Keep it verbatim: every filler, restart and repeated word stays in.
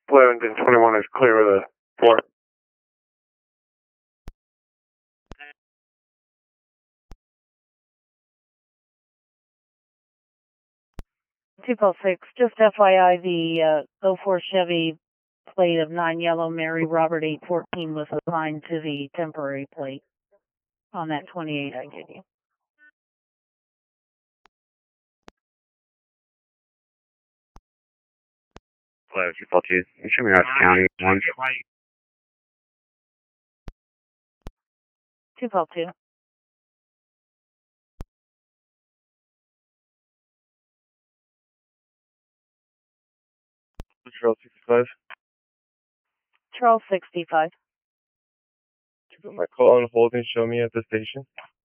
Blue engine twenty-one is clear of the floor. two oh six, just F Y I, the uh, oh four Chevy plate of nine yellow Mary Robert eight fourteen was assigned to the temporary plate on that twenty-eight I gave you. Hello, two four two. You show me Ross County one. two oh two. Charles sixty-five. Charles sixty-five. Can you put my call on hold and show me at the station?